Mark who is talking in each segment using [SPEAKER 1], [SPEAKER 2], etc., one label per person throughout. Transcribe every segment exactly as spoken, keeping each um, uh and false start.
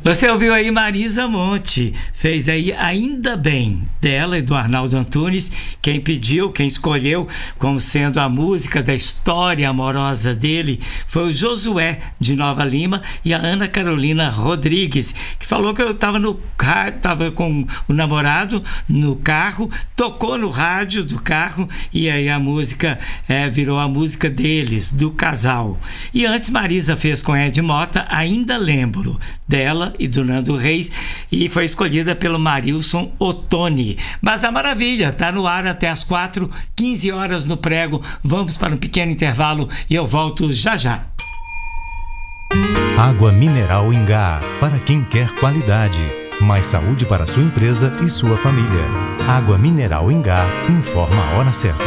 [SPEAKER 1] Você ouviu aí Marisa Monte, fez aí Ainda Bem, dela e do Arnaldo Antunes. Quem pediu, quem escolheu como sendo a música da história amorosa dele foi o Josué de Nova Lima e a Ana Carolina Rodrigues, que falou que eu estava no carro, estava com o namorado no carro, tocou no rádio do carro e aí a música é, virou a música deles, do casal. E antes Marisa fez com Ed Mota Ainda Lembro, dela e do Nando Reis, e foi escolhida pelo Marilson Ottoni. Mas a maravilha tá no ar até as quatro, quinze horas no prego. Vamos para um pequeno intervalo e eu volto já já.
[SPEAKER 2] Água mineral Ingá, para quem quer qualidade, mais saúde para sua empresa e sua família. Água mineral Ingá, informa a hora certa.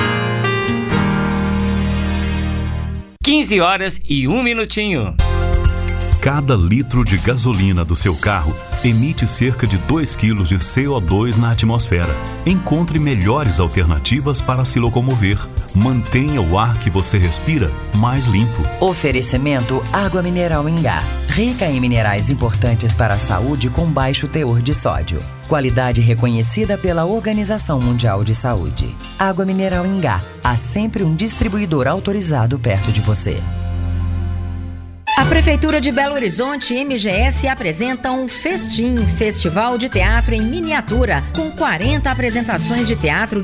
[SPEAKER 1] quinze horas e um minutinho.
[SPEAKER 3] Cada litro de gasolina do seu carro emite cerca de dois quilos de C O dois na atmosfera. Encontre melhores alternativas para se locomover. Mantenha o ar que você respira mais limpo.
[SPEAKER 4] Oferecimento Água Mineral Ingá, rica em minerais importantes para a saúde com baixo teor de sódio. Qualidade reconhecida pela Organização Mundial de Saúde. Água Mineral Ingá, há sempre um distribuidor autorizado perto de você.
[SPEAKER 5] A Prefeitura de Belo Horizonte e M G S apresentam Festim, Festival de Teatro em Miniatura, com quarenta apresentações de teatro